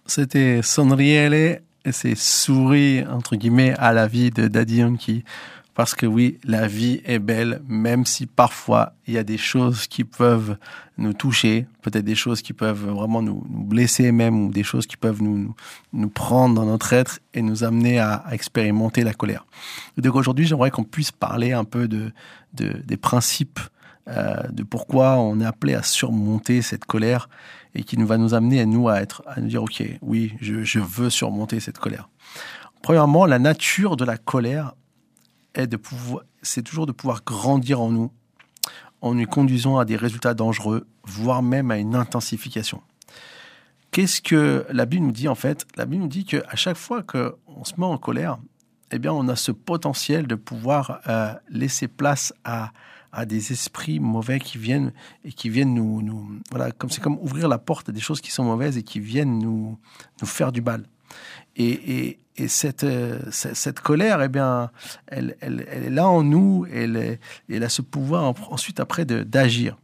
C'était Sonriele et c'est sourire, entre guillemets, à la vie de Daddy Yankee. Parce que oui, la vie est belle, même si parfois il y a des choses qui peuvent nous toucher, peut-être des choses qui peuvent vraiment nous blesser même, ou des choses qui peuvent nous prendre dans notre être et nous amener à expérimenter la colère. Et donc aujourd'hui, j'aimerais qu'on puisse parler un peu des principes, de pourquoi on est appelé à surmonter cette colère et qui va nous amener à nous dire, ok, oui, je veux surmonter cette colère. Premièrement, la nature de la colère c'est toujours de pouvoir grandir en nous nous conduisant à des résultats dangereux, voire même à une intensification. Qu'est-ce que la Bible nous dit en fait? La Bible nous dit qu'à chaque fois qu'on se met en colère, eh bien, on a ce potentiel de pouvoir laisser place à des esprits mauvais qui viennent voilà, c'est comme ouvrir la porte à des choses qui sont mauvaises et qui viennent nous faire du mal. Et cette colère, eh bien, elle est là en nous, elle a ce pouvoir ensuite après d'agir,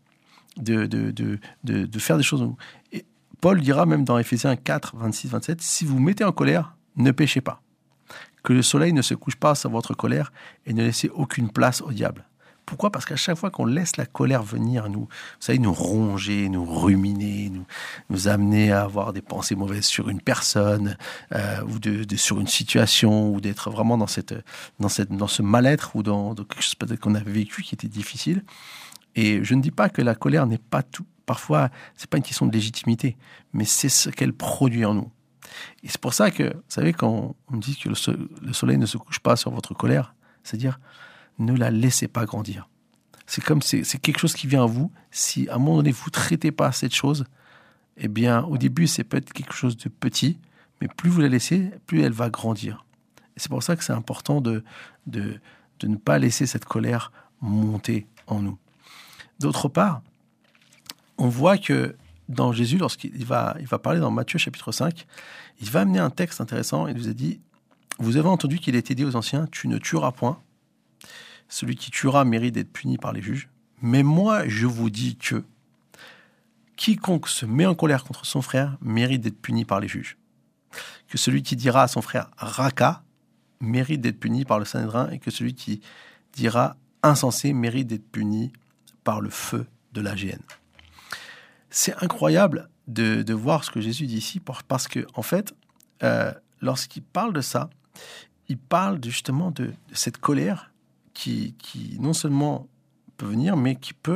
de faire des choses. Et Paul dira même dans Éphésiens 4, 26, 27, si vous mettez en colère, ne péchez pas. Que le soleil ne se couche pas sur votre colère et ne laissez aucune place au diable. Pourquoi? Parce qu'à chaque fois qu'on laisse la colère venir nous ronger, nous ruminer, nous amener à avoir des pensées mauvaises sur une personne ou sur une situation, ou d'être vraiment dans ce mal-être ou dans quelque chose peut-être qu'on a vécu qui était difficile. Et je ne dis pas que la colère n'est pas tout. Parfois, c'est pas une question de légitimité, mais c'est ce qu'elle produit en nous. Et c'est pour ça que, vous savez, quand on dit que le soleil ne se couche pas sur votre colère, c'est-à-dire ne la laissez pas grandir. C'est quelque chose qui vient à vous. Si à un moment donné, vous ne traitez pas cette chose, eh bien, au début, c'est peut-être quelque chose de petit, mais plus vous la laissez, plus elle va grandir. Et c'est pour ça que c'est important de ne pas laisser cette colère monter en nous. D'autre part, on voit que dans Jésus, lorsqu'il va parler dans Matthieu chapitre 5, il va amener un texte intéressant. Il nous a dit, vous avez entendu qu'il a été dit aux anciens, tu ne tueras point. Celui qui tuera mérite d'être puni par les juges. Mais moi, je vous dis que quiconque se met en colère contre son frère mérite d'être puni par les juges. Que celui qui dira à son frère « raka » mérite d'être puni par le Sanhédrin, et que celui qui dira « insensé » mérite d'être puni par le feu de la géhenne. C'est incroyable de voir ce que Jésus dit ici, parce que, en fait, lorsqu'il parle de ça, il parle justement de cette colère qui non seulement peut venir, mais qui peut